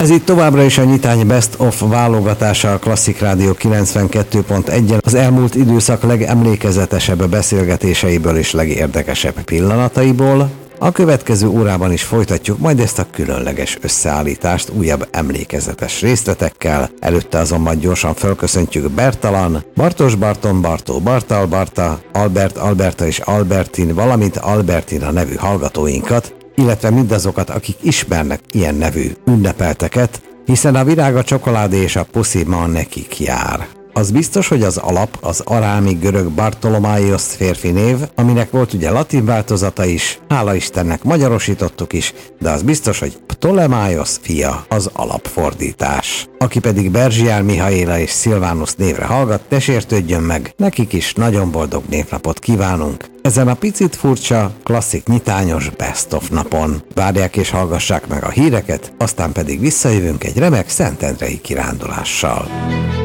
Ez itt továbbra is a Nyitány Best of válogatása a Klasszik Rádió 92.1-en az elmúlt időszak legemlékezetesebb beszélgetéseiből és legérdekesebb pillanataiból. A következő órában is folytatjuk majd ezt a különleges összeállítást újabb emlékezetes részletekkel. Előtte azonban gyorsan felköszöntjük Bertalan, Bartos Barton, Bartó Bartal, Barta, Albert, Alberta és Albertin, valamint Albertina nevű hallgatóinkat, illetve mindazokat, akik ismernek ilyen nevű ünnepelteket, hiszen a virág, a csokoládé és a puszi ma nekik jár. Az biztos, hogy az alap az arámi görög Bartolomaios férfi név, aminek volt ugye latin változata is, hála Istennek magyarosítottuk is, de az biztos, hogy Ptolemaios fia az alapfordítás. Aki pedig Berzsiál Mihaéla és Szilvánusz névre hallgat, ne sértődjön meg, nekik is nagyon boldog névnapot kívánunk. Ezen a picit furcsa, klasszik nyitányos Best of napon. Várják és hallgassák meg a híreket, aztán pedig visszajövünk egy remek szentendrei kirándulással.